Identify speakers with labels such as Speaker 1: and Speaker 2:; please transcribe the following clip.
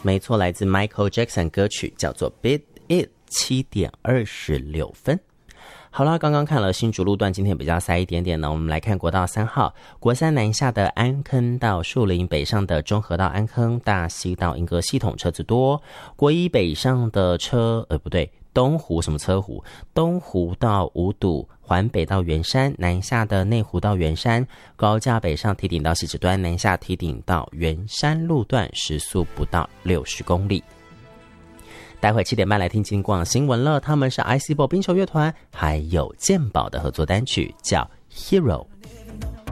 Speaker 1: 没错，来自 Michael Jackson 歌曲叫做 Beat It， 7:26。好了，刚刚看了新竹路段，今天比较塞一点点呢。我们来看国道3号，国三南下的安坑到树林，北上的中和到安坑，大溪到莺歌系统车子多。国一北上的东湖什么车湖？东湖到五堵，环北到圆山，南下的内湖到圆山，高架北上堤顶到汐止端，南下堤顶到圆山路段，时速不到60公里。待会7点半来听金广新闻了，他们是 ICBO 冰球乐团还有健宝的合作单曲，叫 Hero。